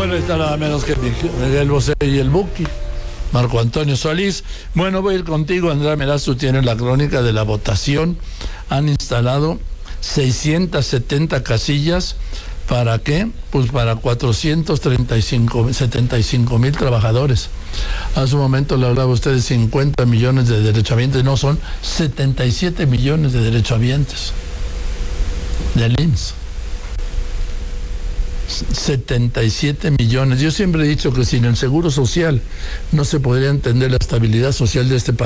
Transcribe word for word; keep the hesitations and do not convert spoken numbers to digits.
Bueno, está nada menos que Miguel Bosé y el Buki, Marco Antonio Solís. Bueno, voy a ir contigo, Andrea Meraz, tú tienes la crónica de la votación. Han instalado seiscientas setenta casillas. ¿Para qué? Pues para cuatrocientos treinta y cinco, setenta y cinco mil trabajadores. Hace un momento le hablaba a usted de cincuenta millones de derechohabientes, no, son setenta y siete millones de derechohabientes del I M S S. setenta y siete millones. Yo siempre he dicho que sin el seguro social no se podría entender la estabilidad social de este país.